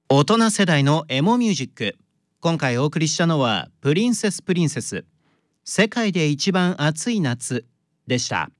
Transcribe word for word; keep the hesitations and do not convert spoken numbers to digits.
大人世代のエモミュージック。今回お送りしたのはプリンセスプリンセス世界で一番暑い夏でした。